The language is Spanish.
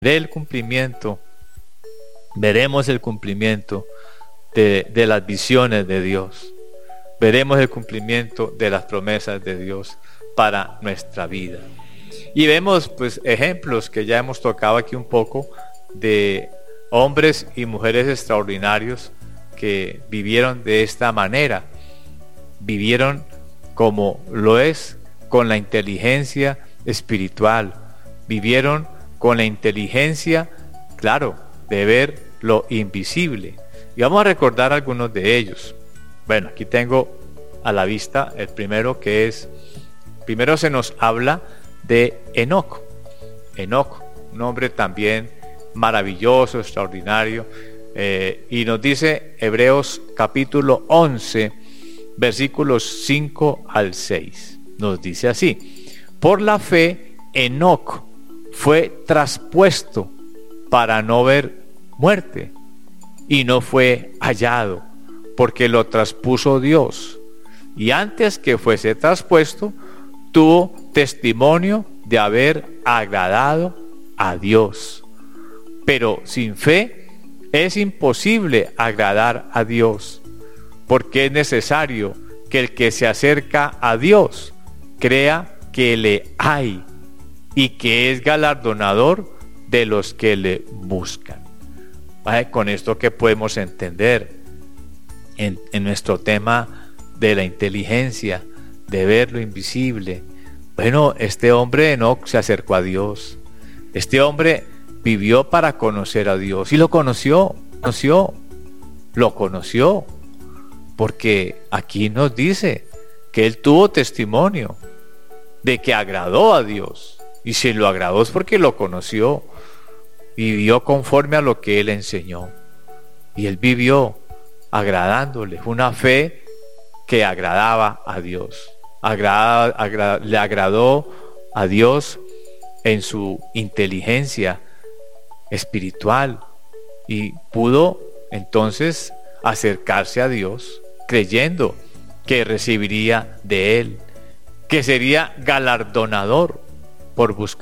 del cumplimiento, veremos el cumplimiento de las visiones de Dios. Veremos el cumplimiento de las promesas de Dios para nuestra vida. Y vemos pues ejemplos que ya hemos tocado aquí un poco de hombres y mujeres extraordinarios que vivieron de esta manera. Vivieron como lo es, con la inteligencia espiritual. Vivieron con la inteligencia, claro, de ver lo invisible. Y vamos a recordar algunos de ellos. Bueno, aquí tengo a la vista el primero, que es, primero se nos habla de Enoc. Enoc, un hombre también maravilloso, extraordinario, y nos dice Hebreos capítulo 11, versículos 5 al 6. Nos dice así: por la fe Enoc fue traspuesto para no ver muerte, y no fue hallado, porque lo traspuso Dios, y antes que fuese traspuesto, tuvo testimonio de haber agradado a Dios. Pero sin fe es imposible agradar a Dios, porque es necesario que el que se acerca a Dios crea que le hay y que es galardonador de los que le buscan. Con esto que podemos entender en nuestro tema de la inteligencia, de ver lo invisible. Bueno, este hombre Enoc se acercó a Dios. Este hombre vivió para conocer a Dios y lo conoció, porque aquí nos dice que él tuvo testimonio de que agradó a Dios, y si lo agradó es porque lo conoció, vivió conforme a lo que él enseñó, y él vivió agradándole, una fe que agradaba a Dios, le agradó a Dios en su inteligencia espiritual, y pudo entonces acercarse a Dios creyendo que recibiría de él, que sería galardonador por buscar